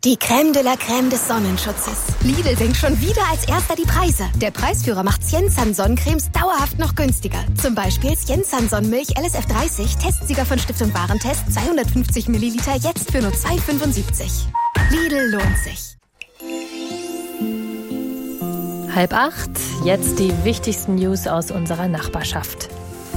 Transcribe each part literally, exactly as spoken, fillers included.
Die Crème de la Crème des Sonnenschutzes. Lidl senkt schon wieder als erster die Preise. Der Preisführer macht Siensan Sonnencremes dauerhaft noch günstiger. Zum Beispiel Siensan Sonnenmilch L S F dreißig, Testsieger von Stiftung Warentest, zweihundertfünfzig Milliliter, jetzt für nur zwei Euro fünfundsiebzig. Lidl lohnt sich. Halb acht, jetzt die wichtigsten News aus unserer Nachbarschaft.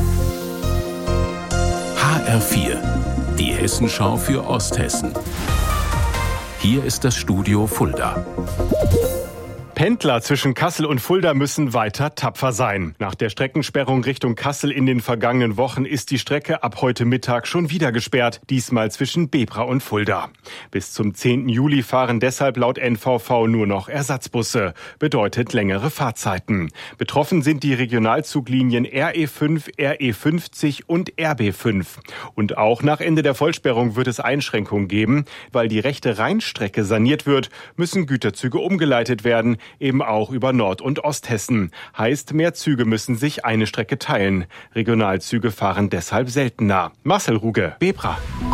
H R vier, die Hessenschau für Osthessen. Hier ist das Studio Fulda. Pendler zwischen Kassel und Fulda müssen weiter tapfer sein. Nach der Streckensperrung Richtung Kassel in den vergangenen Wochen ist die Strecke ab heute Mittag schon wieder gesperrt, diesmal zwischen Bebra und Fulda. Bis zum zehnten Juli fahren deshalb laut N V V nur noch Ersatzbusse. Bedeutet längere Fahrzeiten. Betroffen sind die Regionalzuglinien R E fünf, R E fünfzig und R B fünf. Und auch nach Ende der Vollsperrung wird es Einschränkungen geben. Weil die rechte Rheinstrecke saniert wird, müssen Güterzüge umgeleitet werden, eben auch über Nord- und Osthessen. Heißt, mehr Züge müssen sich eine Strecke teilen. Regionalzüge fahren deshalb seltener. Marcel Ruge, Bebra.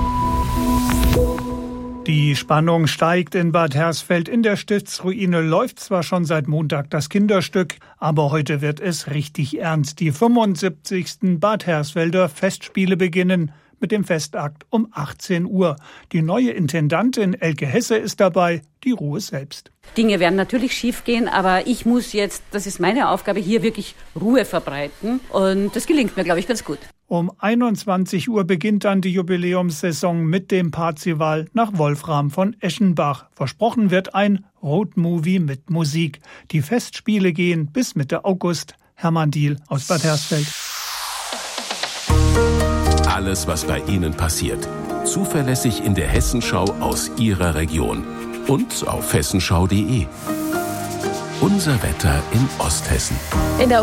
Die Spannung steigt in Bad Hersfeld. In der Stiftsruine läuft zwar schon seit Montag das Kinderstück, aber heute wird es richtig ernst. Die fünfundsiebzigsten Bad Hersfelder Festspiele beginnen mit dem Festakt um achtzehn Uhr. Die neue Intendantin Elke Hesse ist dabei, die Ruhe selbst. Dinge werden natürlich schief gehen, aber ich muss jetzt, das ist meine Aufgabe, hier wirklich Ruhe verbreiten. Und das gelingt mir, glaube ich, ganz gut. Um einundzwanzig Uhr beginnt dann die Jubiläumssaison mit dem Parzival nach Wolfram von Eschenbach. Versprochen wird ein Roadmovie mit Musik. Die Festspiele gehen bis Mitte August. Hermann Diehl aus Bad Hersfeld. Alles, was bei Ihnen passiert. Zuverlässig in der Hessenschau aus Ihrer Region. Und auf hessenschau punkt de. Unser Wetter in Osthessen. In der